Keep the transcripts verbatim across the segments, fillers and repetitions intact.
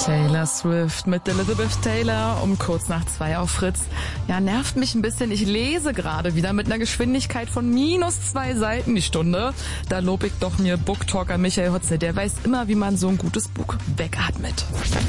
Taylor Swift mit Elizabeth Taylor um kurz nach zwei auf Fritz. Ja, nervt mich ein bisschen. Ich lese gerade wieder mit einer Geschwindigkeit von minus zwei Seiten die Stunde. Da lob ich doch mir Booktalker Michael Hotze. Der weiß immer, wie man so ein gutes Buch wegatmet.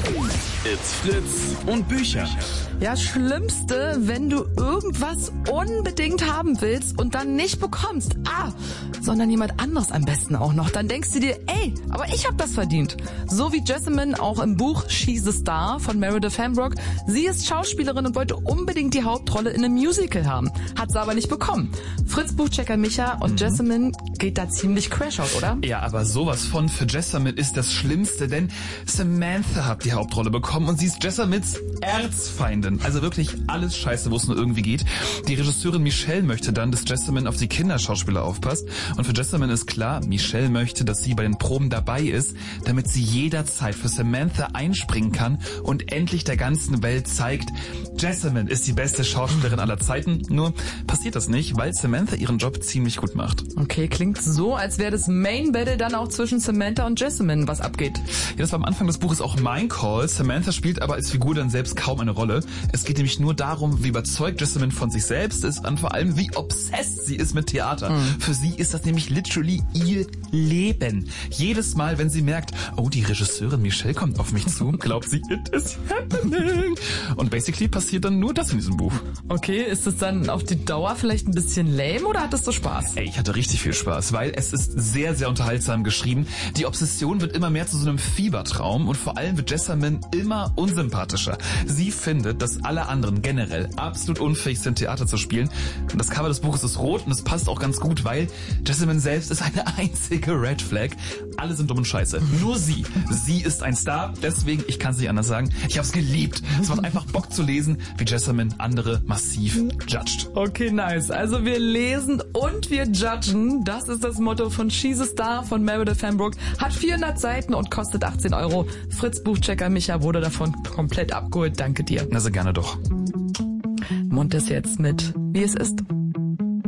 It's Fritz und Bücher. Ja, Schlimmste, wenn du irgendwas unbedingt haben willst und dann nicht bekommst. Ah, sondern jemand anderes am besten auch noch. Dann denkst du dir, ey, aber ich hab das verdient. So wie Jessamine auch im Buch She's a Star von Meredith Hambrook. Sie ist Schauspielerin und wollte unbedingt die Hauptrolle in einem Musical haben. Hat sie aber nicht bekommen. Fritz-Buchchecker Micha und mhm. Jessamine geht da ziemlich crash out, oder? Ja, aber sowas von für Jessamine ist das Schlimmste, denn Samantha hat die Hauptrolle bekommen und sie ist Jessamines Erzfeindin. Also wirklich alles scheiße, wo es nur irgendwie geht. Die Regisseurin Michelle möchte dann, dass Jessamine auf die Kinderschauspieler aufpasst. Und für Jessamine ist klar, Michelle möchte, dass sie bei den Proben dabei ist, damit sie jederzeit für Samantha einspringen kann und endlich der ganzen Welt zeigt, Jessamine ist die beste Schauspielerin aller Zeiten. Nur passiert das nicht, weil Samantha ihren Job ziemlich gut macht. Okay, klingt so, als wäre das Main Battle dann auch zwischen Samantha und Jessamine, was abgeht. Ja, das war am Anfang des Buches auch mein Call. Samantha spielt aber als Figur dann selbst kaum eine Rolle. Es geht nämlich nur darum, wie überzeugt Jessamine von sich selbst ist und vor allem, wie obsessed sie ist mit Theater. Mhm. Für sie ist das nämlich literally ihr Leben. Jedes Mal, wenn sie merkt, oh, die Regisseurin Michelle kommt auf mich zu, glaubt sie, it is happening. Und basically passiert dann nur das in diesem Buch. Okay, ist es dann auf die Dauer vielleicht ein bisschen lame oder hattest du Spaß? Ey, ich hatte richtig viel Spaß, weil es ist sehr, sehr unterhaltsam geschrieben. Die Obsession wird immer mehr zu so einem Fiebertraum und vor allem wird Jessamine immer unsympathischer. Sie findet, dass alle anderen generell absolut unfähig sind, Theater zu spielen. Und das Cover des Buches ist rot und es passt auch ganz gut, weil Jessamine selbst ist eine einzige Red Flag. Alle sind dumm und scheiße. Nur sie. Sie ist ein Star. Deswegen, ich kann es nicht anders sagen, ich habe es geliebt. Es macht einfach Bock zu lesen, wie Jessamine andere massiv judged. Okay, nice. Also wir lesen und wir judgen. Das ist das Motto von She's a Star von Meredith Hambrook. Hat vierhundert Seiten und kostet achtzehn Euro. Fritz Buchchecker Micha wurde davon komplett abgeholt. Danke dir. Na, sehr gerne doch. Mund ist jetzt mit Wie es ist.